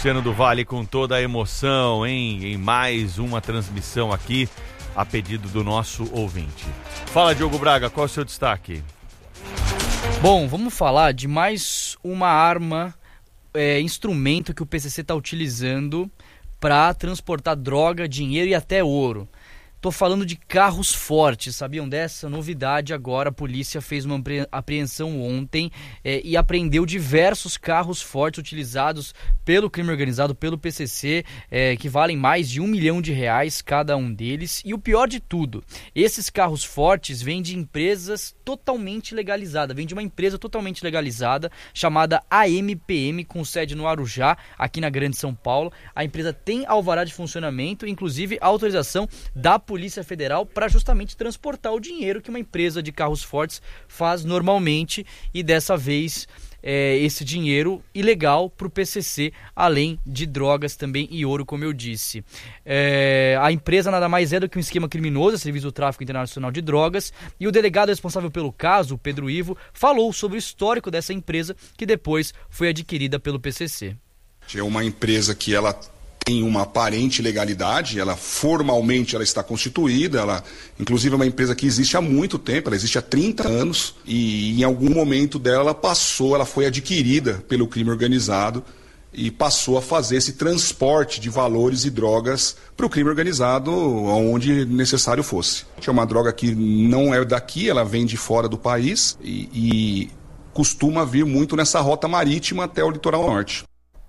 Luciano do Vale com toda a emoção, em mais uma transmissão aqui, a pedido do nosso ouvinte. Fala, Diogo Braga, qual é o seu destaque? Bom, vamos falar de mais uma arma, instrumento que o PCC está utilizando para transportar droga, dinheiro e até ouro. Tô falando de carros fortes, sabiam dessa novidade? Agora a polícia fez uma apreensão ontem e apreendeu diversos carros fortes utilizados pelo crime organizado, pelo PCC, que valem mais de R$1 milhão cada um deles. E o pior de tudo, esses carros fortes vêm de empresas totalmente legalizadas, vêm de uma empresa totalmente legalizada chamada AMPM, com sede no Arujá, aqui na Grande São Paulo. A empresa tem alvará de funcionamento, inclusive autorização da Polícia Federal para justamente transportar o dinheiro que uma empresa de carros fortes faz normalmente, e dessa vez esse dinheiro ilegal para o PCC, além de drogas também e ouro, como eu disse. A empresa nada mais é do que um esquema criminoso, a serviço do tráfico internacional de drogas, e o delegado responsável pelo caso, o Pedro Ivo, falou sobre o histórico dessa empresa, que depois foi adquirida pelo PCC. É uma empresa que ela tem uma aparente legalidade, formalmente ela está constituída, ela inclusive é uma empresa que existe há muito tempo, ela existe há 30 anos e em algum momento dela ela foi adquirida pelo crime organizado e passou a fazer esse transporte de valores e drogas para o crime organizado onde necessário fosse. É uma droga que não é daqui, ela vem de fora do país e costuma vir muito nessa rota marítima até o litoral norte.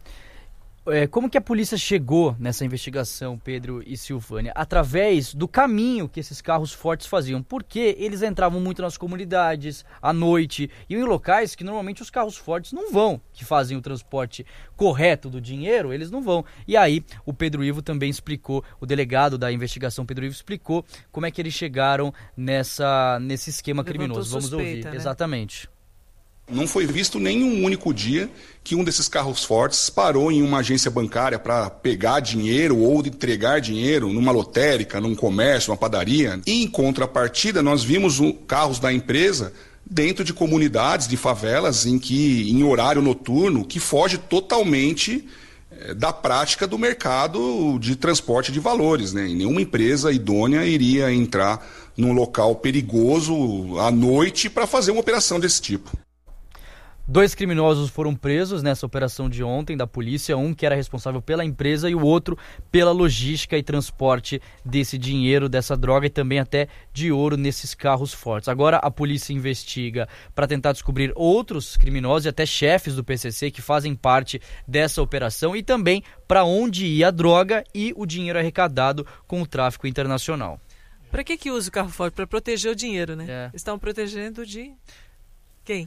Como que a polícia chegou nessa investigação, Pedro e Silvânia? Através do caminho que esses carros fortes faziam, porque eles entravam muito nas comunidades, à noite, e em locais que normalmente os carros fortes não vão, que fazem o transporte correto do dinheiro, eles não vão. E aí o Pedro Ivo também explicou, o delegado da investigação Pedro Ivo explicou como é que eles chegaram nesse esquema criminoso. Vamos ouvir, né? Exatamente. Não foi visto nenhum único dia que um desses carros fortes parou em uma agência bancária para pegar dinheiro ou entregar dinheiro numa lotérica, num comércio, numa padaria. E em contrapartida, nós vimos carros da empresa dentro de comunidades, de favelas, em horário noturno, que foge totalmente da prática do mercado de transporte de valores, né? E nenhuma empresa idônea iria entrar num local perigoso à noite para fazer uma operação desse tipo. 2 criminosos foram presos nessa operação de ontem da polícia, um que era responsável pela empresa e o outro pela logística e transporte desse dinheiro, dessa droga e também até de ouro nesses carros fortes. Agora a polícia investiga para tentar descobrir outros criminosos e até chefes do PCC que fazem parte dessa operação e também para onde ia a droga e o dinheiro arrecadado com o tráfico internacional. Para que usa o carro forte? Para proteger o dinheiro, né? Estão protegendo de... Quem?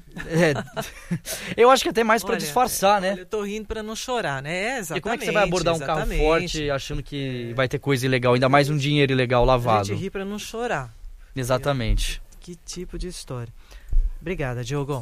Eu acho que até mais para disfarçar, né? Eu tô rindo para não chorar, né? Exatamente. E como é que você vai abordar um carro forte achando que vai ter coisa ilegal, ainda mais um dinheiro ilegal lavado? A gente ri para não chorar. Exatamente. Que tipo de história. Obrigada, Diogo.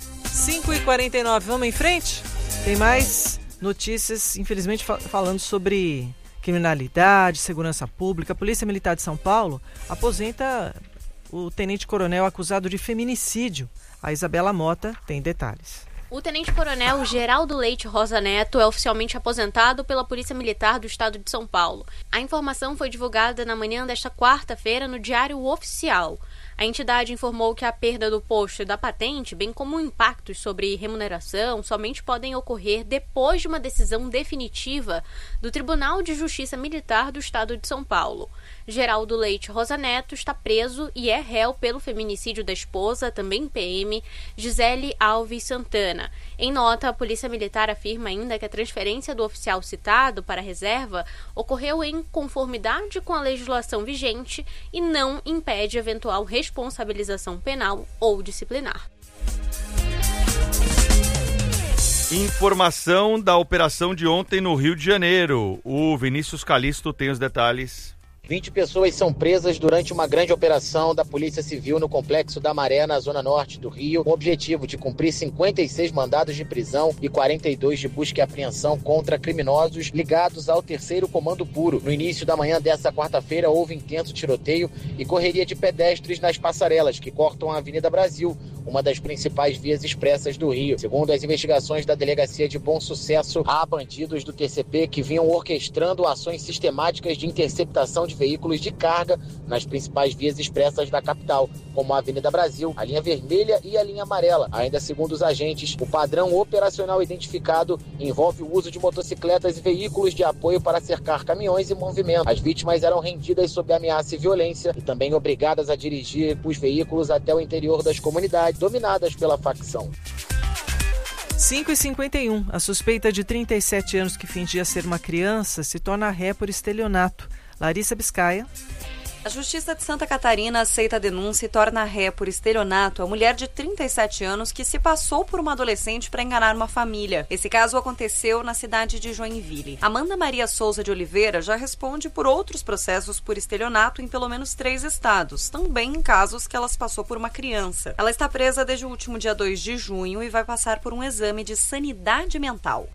5h49, vamos em frente? Tem mais notícias, infelizmente, falando sobre criminalidade, segurança pública. A Polícia Militar de São Paulo aposenta o tenente-coronel acusado de feminicídio. A Isabela Mota tem detalhes. O tenente-coronel Geraldo Leite Rosa Neto é oficialmente aposentado pela Polícia Militar do Estado de São Paulo. A informação foi divulgada na manhã desta quarta-feira no Diário Oficial. A entidade informou que a perda do posto e da patente, bem como impactos sobre remuneração, somente podem ocorrer depois de uma decisão definitiva do Tribunal de Justiça Militar do Estado de São Paulo. Geraldo Leite Rosa Neto está preso e é réu pelo feminicídio da esposa, também PM, Gisele Alves Santana. Em nota, a Polícia Militar afirma ainda que a transferência do oficial citado para a reserva ocorreu em conformidade com a legislação vigente e não impede eventual responsabilização penal ou disciplinar. Informação da operação de ontem no Rio de Janeiro. O Vinícius Calixto tem os detalhes. 20 pessoas são presas durante uma grande operação da Polícia Civil no Complexo da Maré, na zona norte do Rio, com o objetivo de cumprir 56 mandados de prisão e 42 de busca e apreensão contra criminosos ligados ao 3º Comando Puro. No início da manhã dessa quarta-feira, houve intenso tiroteio e correria de pedestres nas passarelas que cortam a Avenida Brasil, uma das principais vias expressas do Rio. Segundo as investigações da Delegacia de Bom Sucesso, há bandidos do TCP que vinham orquestrando ações sistemáticas de interceptação de veículos de carga nas principais vias expressas da capital, como a Avenida Brasil, a linha vermelha e a linha amarela. Ainda segundo os agentes, o padrão operacional identificado envolve o uso de motocicletas e veículos de apoio para cercar caminhões em movimento. As vítimas eram rendidas sob ameaça e violência e também obrigadas a dirigir os veículos até o interior das comunidades dominadas pela facção. 5h51. A suspeita de 37 anos que fingia ser uma criança se torna ré por estelionato. Larissa Biscaia. A Justiça de Santa Catarina aceita a denúncia e torna ré por estelionato a mulher de 37 anos que se passou por uma adolescente para enganar uma família. Esse caso aconteceu na cidade de Joinville. Amanda Maria Souza de Oliveira já responde por outros processos por estelionato em pelo menos 3 estados, também em casos que ela se passou por uma criança. Ela está presa desde o último dia 2 de junho e vai passar por um exame de sanidade mental.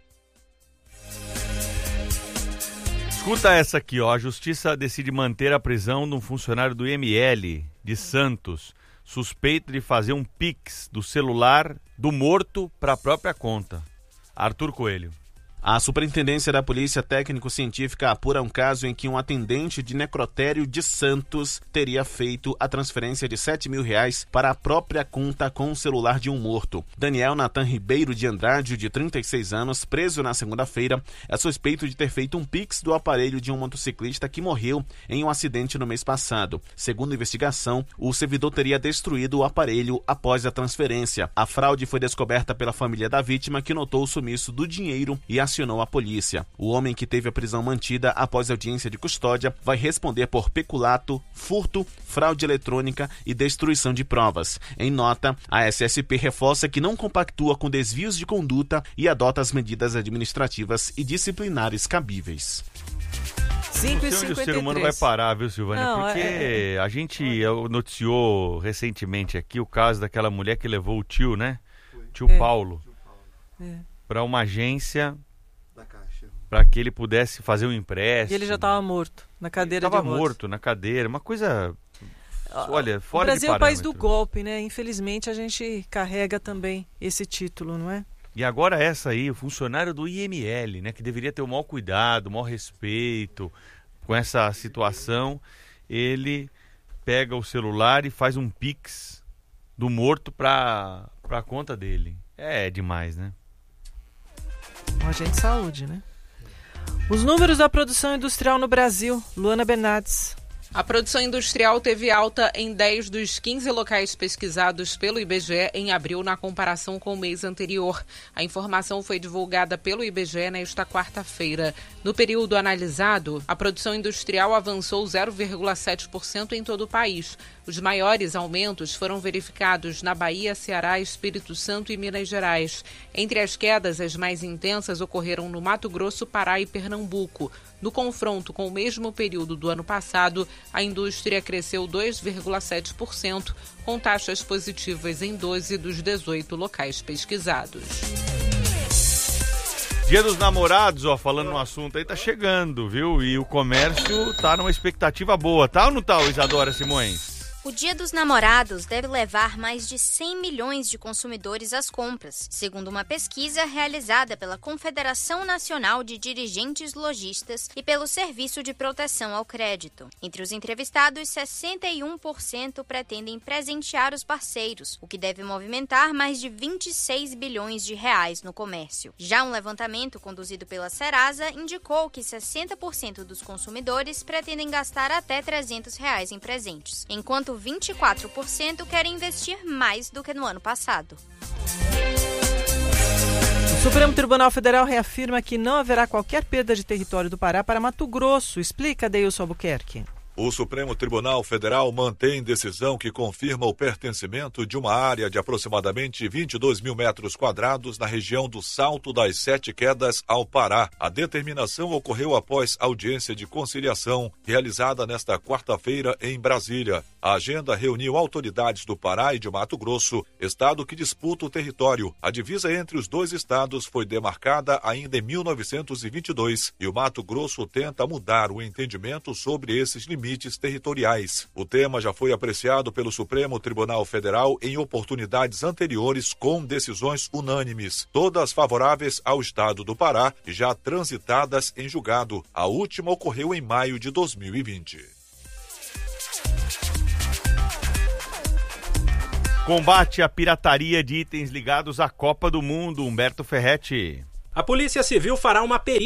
Escuta essa aqui, ó. A Justiça decide manter a prisão de um funcionário do IML de Santos, suspeito de fazer um Pix do celular do morto para a própria conta. Arthur Coelho. A Superintendência da Polícia Técnico-Científica apura um caso em que um atendente de necrotério de Santos teria feito a transferência de R$7.000 para a própria conta com o celular de um morto. Daniel Natan Ribeiro de Andrade, de 36 anos, preso na segunda-feira, é suspeito de ter feito um Pix do aparelho de um motociclista que morreu em um acidente no mês passado. Segundo a investigação, o servidor teria destruído o aparelho após a transferência. A fraude foi descoberta pela família da vítima, que notou o sumiço do dinheiro e acionou a polícia. O homem, que teve a prisão mantida após audiência de custódia, vai responder por peculato, furto, fraude eletrônica e destruição de provas. Em nota, a SSP reforça que não compactua com desvios de conduta e adota as medidas administrativas e disciplinares cabíveis. Não sei onde o ser humano vai parar, viu, Silvânia? Não, porque a gente noticiou recentemente aqui o caso daquela mulher que levou o tio, né? Tio Paulo. Para uma agência para que ele pudesse fazer um empréstimo. E ele já estava morto na cadeira de rodas. Estava morto na cadeira, uma coisa, olha, fora de parâmetro. O Brasil é o país do golpe, né? Infelizmente a gente carrega também esse título, não é? E agora essa aí, o funcionário do IML, né, que deveria ter o maior cuidado, o maior respeito com essa situação, ele pega o celular e faz um Pix do morto para a conta dele. É demais, né? Um agente de saúde, né? Os números da produção industrial no Brasil. Luana Bernardes. A produção industrial teve alta em 10 dos 15 locais pesquisados pelo IBGE em abril, na comparação com o mês anterior. A informação foi divulgada pelo IBGE nesta quarta-feira. No período analisado, a produção industrial avançou 0,7% em todo o país. Os maiores aumentos foram verificados na Bahia, Ceará, Espírito Santo e Minas Gerais. Entre as quedas, as mais intensas ocorreram no Mato Grosso, Pará e Pernambuco. No confronto com o mesmo período do ano passado, a indústria cresceu 2,7%, com taxas positivas em 12 dos 18 locais pesquisados. Dia dos Namorados, ó, falando no assunto aí, tá chegando, viu? E o comércio tá numa expectativa boa, tá ou não tá, Isadora Simões? O Dia dos Namorados deve levar mais de 100 milhões de consumidores às compras, segundo uma pesquisa realizada pela Confederação Nacional de Dirigentes Lojistas e pelo Serviço de Proteção ao Crédito. Entre os entrevistados, 61% pretendem presentear os parceiros, o que deve movimentar mais de 26 bilhões de reais no comércio. Já um levantamento conduzido pela Serasa indicou que 60% dos consumidores pretendem gastar até R$300 em presentes, enquanto 24% querem investir mais do que no ano passado. O Supremo Tribunal Federal reafirma que não haverá qualquer perda de território do Pará para Mato Grosso. Explica, Deilson Albuquerque. O Supremo Tribunal Federal mantém decisão que confirma o pertencimento de uma área de aproximadamente 22 mil metros quadrados na região do Salto das Sete Quedas ao Pará. A determinação ocorreu após audiência de conciliação realizada nesta quarta-feira em Brasília. A agenda reuniu autoridades do Pará e de Mato Grosso, estado que disputa o território. A divisa entre os dois estados foi demarcada ainda em 1922 e o Mato Grosso tenta mudar o entendimento sobre esses limites territoriais. O tema já foi apreciado pelo Supremo Tribunal Federal em oportunidades anteriores com decisões unânimes, todas favoráveis ao estado do Pará e já transitadas em julgado. A última ocorreu em maio de 2020. Combate à pirataria de itens ligados à Copa do Mundo. Humberto Ferretti. A Polícia Civil fará uma perícia